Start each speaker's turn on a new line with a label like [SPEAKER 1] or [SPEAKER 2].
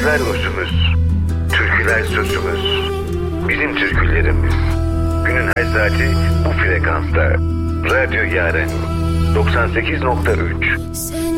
[SPEAKER 1] Türküler özümüz, türküler sözümüz, bizim türkülerimiz. Günün her saati bu frekansta. Radyo Yaren 98.3.